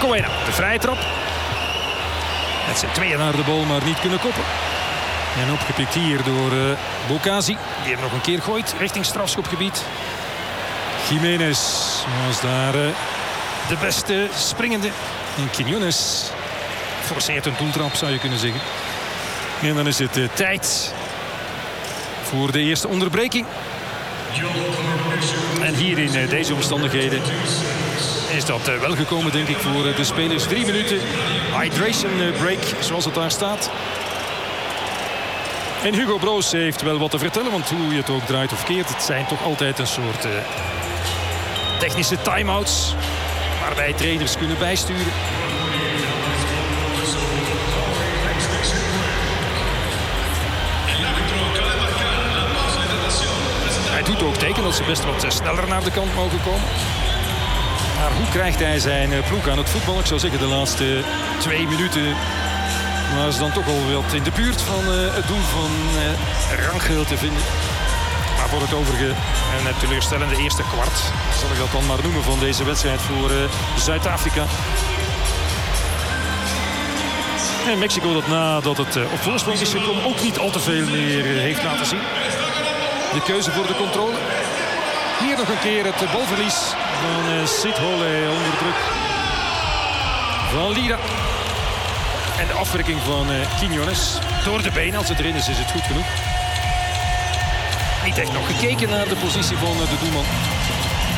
Coena, de vrije trap. Met z'n tweeën naar de bal, maar niet kunnen koppen. En opgepikt hier door Bokazi. Die hem nog een keer gooit richting strafschopgebied. Jiménez was daar de beste springende. En Quiñones forceert een doeltrap, zou je kunnen zeggen. En dan is het tijd voor de eerste onderbreking. En hier in deze omstandigheden is dat wel gekomen, denk ik, voor de spelers. 3 minuten hydration break, zoals het daar staat. En Hugo Broos heeft wel wat te vertellen, want hoe je het ook draait of keert, het zijn toch altijd een soort technische time-outs waarbij trainers kunnen bijsturen. Hij doet ook teken dat ze best wat sneller naar de kant mogen komen. Maar hoe krijgt hij zijn ploeg aan het voetbal? Ik zou zeggen de laatste 2 minuten maar is dan toch al wat in de buurt van het doel van Rangel te vinden. Maar voor het overige een teleurstellende eerste kwart, zal ik dat dan maar noemen, van deze wedstrijd voor Zuid-Afrika. En Mexico dat nadat het op voorsprong is gekomen ook niet al te veel meer heeft laten zien. De keuze voor de controle. Hier nog een keer het balverlies van Sithole onder druk van Lira. En de afwerking van Quiñones. Door de benen, als het erin is het goed genoeg. Niet echt nog gekeken naar de positie van de doelman.